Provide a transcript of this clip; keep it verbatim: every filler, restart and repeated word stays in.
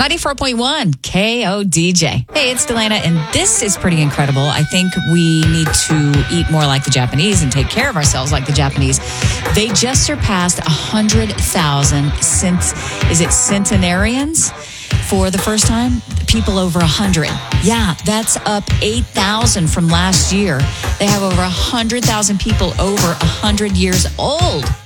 ninety-four point one K O D J. Hey, it's Delana, and this is pretty incredible. I think we need to eat more like the Japanese and take care of ourselves like the Japanese. They just surpassed one hundred thousand since, is it centenarians? For the first time, people over one hundred. Yeah, that's up eight thousand from last year. They have over one hundred thousand people over one hundred years old.